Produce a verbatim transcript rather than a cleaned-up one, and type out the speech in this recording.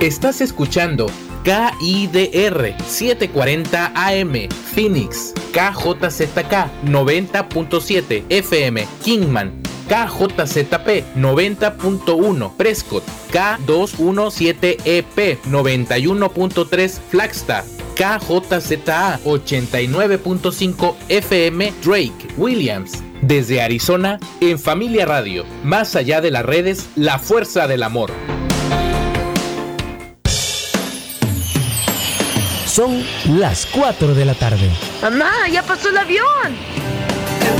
Estás escuchando K I D R setecientos cuarenta A M, Phoenix, K J Z K noventa punto siete F M, Kingman, K J Z P noventa punto uno, Prescott, K doscientos diecisiete E P noventa y uno punto tres, Flagstaff, K J Z A ochenta y nueve punto cinco F M, Drake, Williams. Desde Arizona, en Familia Radio, más allá de las redes, la fuerza del amor. Son las cuatro de la tarde. ¡Mamá, ya pasó el avión!